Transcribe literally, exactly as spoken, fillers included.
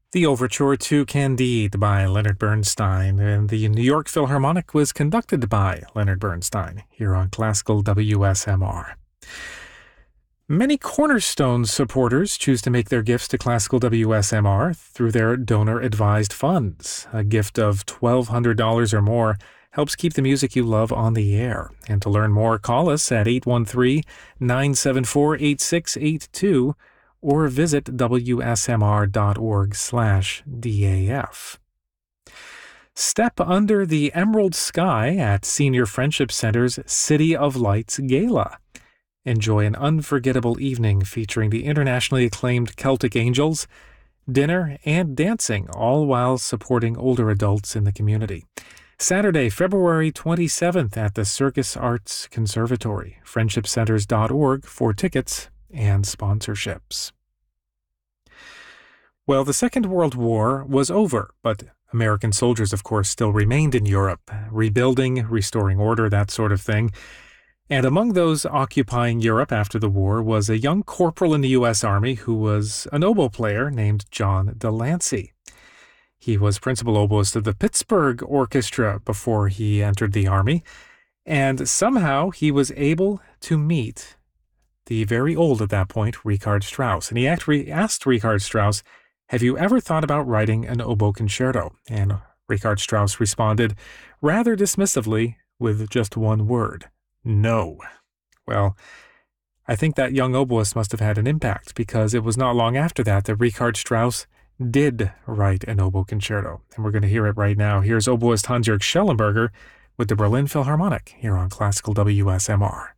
The Overture to Candide by Leonard Bernstein, and the New York Philharmonic was conducted by Leonard Bernstein here on Classical W S M R. Many Cornerstone supporters choose to make their gifts to Classical W S M R through their donor-advised funds. A gift of twelve hundred dollars or more helps keep the music you love on the air. And to learn more, call us at eight one three, nine seven four, eight six eight two or visit w s m r dot org slash D A F. Step under the emerald sky at Senior Friendship Center's City of Lights Gala. Enjoy an unforgettable evening featuring the internationally acclaimed Celtic Angels, dinner, and dancing, all while supporting older adults in the community. Saturday, February twenty-seventh at the Circus Arts Conservatory, friendship centers dot org for tickets and sponsorships. Well, the Second World War was over, but American soldiers, of course, still remained in Europe, rebuilding, restoring order, that sort of thing. And among those occupying Europe after the war was a young corporal in the U S Army who was an oboe player named John Delancey. He was principal oboist of the Pittsburgh Orchestra before he entered the Army, and somehow he was able to meet the very old at that point, Richard Strauss. And he actually asked Richard Strauss, "Have you ever thought about writing an oboe concerto?" And Richard Strauss responded rather dismissively with just one word: no. Well, I think that young oboist must have had an impact, because it was not long after that that Richard Strauss did write an oboe concerto. And we're going to hear it right now. Here's oboist Hans-Jörg Schellenberger with the Berlin Philharmonic here on Classical W S M R.